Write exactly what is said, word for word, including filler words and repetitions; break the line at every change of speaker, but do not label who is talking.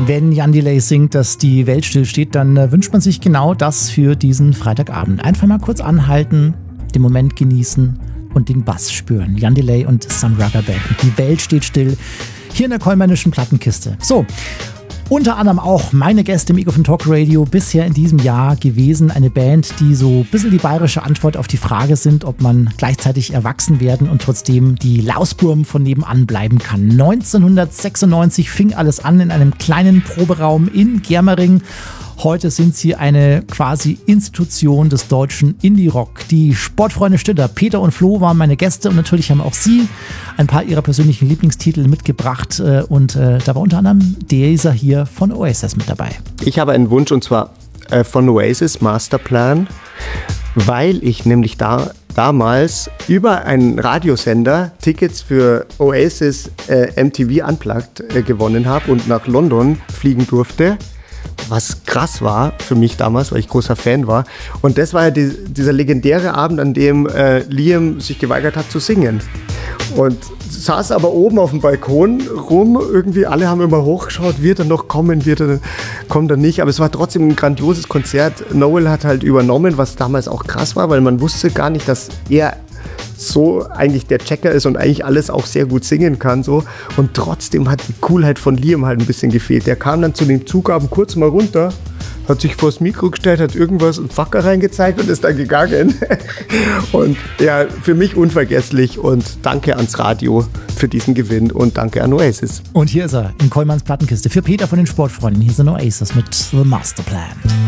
Wenn Jan Delay singt, dass die Welt stillsteht, dann äh, wünscht man sich genau das für diesen Freitagabend. Einfach mal kurz anhalten, den Moment genießen und den Bass spüren. Jan Delay und Sun Rugger Band. Die Welt steht still. Hier in der Kollmannischen Plattenkiste. So. Unter anderem auch meine Gäste im Ego von Talk Radio bisher in diesem Jahr gewesen. Eine Band, die so ein bisschen die bayerische Antwort auf die Frage sind, ob man gleichzeitig erwachsen werden und trotzdem die Lausburm von nebenan bleiben kann. neunzehnhundertsechsundneunzig fing alles an in einem kleinen Proberaum in Germering. Heute sind sie eine quasi Institution des deutschen Indie-Rock. Die Sportfreunde Stiller, Peter und Flo, waren meine Gäste und natürlich haben auch sie ein paar ihrer persönlichen Lieblingstitel mitgebracht und äh, da war unter anderem dieser hier von Oasis mit dabei.
Ich habe einen Wunsch und zwar äh, von Oasis, Masterplan, weil ich nämlich da damals über einen Radiosender Tickets für Oasis äh, M T V Unplugged äh, gewonnen habe und nach London fliegen durfte. Was krass war für mich damals, weil ich großer Fan war. Und das war ja die, dieser legendäre Abend, an dem äh, Liam sich geweigert hat zu singen. Und saß aber oben auf dem Balkon rum, irgendwie alle haben immer hochgeschaut, wird er noch kommen, wird er, kommt er nicht. Aber es war trotzdem ein grandioses Konzert. Noel hat halt übernommen, was damals auch krass war, weil man wusste gar nicht, dass er so eigentlich der Checker ist und eigentlich alles auch sehr gut singen kann. So. Und trotzdem hat die Coolheit von Liam halt ein bisschen gefehlt. Der kam dann zu den Zugaben kurz mal runter, hat sich vors Mikro gestellt, hat irgendwas einen Facker reingezeigt und ist dann gegangen. Und ja, für mich unvergesslich und danke ans Radio für diesen Gewinn und danke an Oasis.
Und hier ist er in Kollmanns Plattenkiste für Peter von den Sportfreunden. Hier sind Oasis mit The Masterplan.